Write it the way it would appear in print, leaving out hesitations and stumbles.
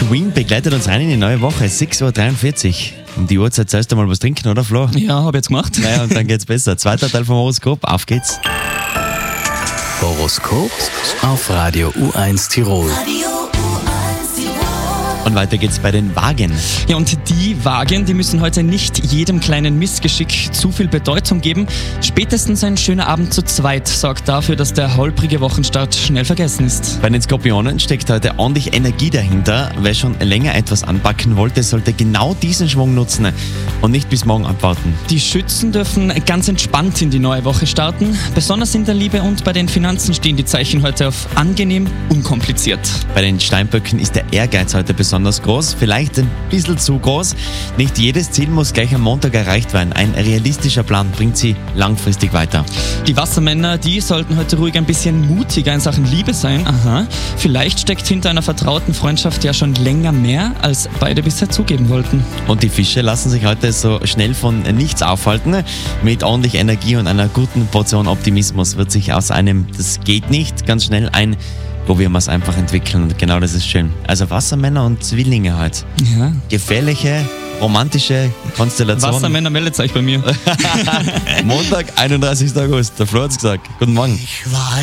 Queen begleitet uns rein in die neue Woche, 6.43 Uhr. Um die Uhrzeit sollst du mal was trinken, oder Flo? Ja, habe jetzt gemacht. Naja, und dann geht's besser. Zweiter Teil vom Horoskop, auf geht's. Horoskop auf Radio U1 Tirol. Und weiter geht's bei den Wagen. Ja, und die Wagen, die müssen heute nicht jedem kleinen Missgeschick zu viel Bedeutung geben. Spätestens ein schöner Abend zu zweit sorgt dafür, dass der holprige Wochenstart schnell vergessen ist. Bei den Skorpionen steckt heute ordentlich Energie dahinter. Wer schon länger etwas anpacken wollte, sollte genau diesen Schwung nutzen und nicht bis morgen abwarten. Die Schützen dürfen ganz entspannt in die neue Woche starten. Besonders in der Liebe und bei den Finanzen stehen die Zeichen heute auf angenehm, unkompliziert. Bei den Steinböcken ist der Ehrgeiz heute besonders groß, vielleicht ein bisschen zu groß. Nicht jedes Ziel muss gleich am Montag erreicht werden. Ein realistischer Plan bringt sie langfristig weiter. Die Wassermänner, die sollten heute ruhig ein bisschen mutiger in Sachen Liebe sein. Aha. Vielleicht steckt hinter einer vertrauten Freundschaft ja schon länger mehr, als beide bisher zugeben wollten. Und die Fische lassen sich heute so schnell von nichts aufhalten. Mit ordentlich Energie und einer guten Portion Optimismus wird sich aus einem "Das geht nicht" ganz schnell ein "Probieren wir es einfach" entwickeln. Und genau das ist schön. Also Wassermänner und Zwillinge halt. Ja. Gefährliche, romantische Konstellation. Wassermänner meldet euch bei mir. Montag, 31. August. Der Flo hat's gesagt. Guten Morgen. Ich war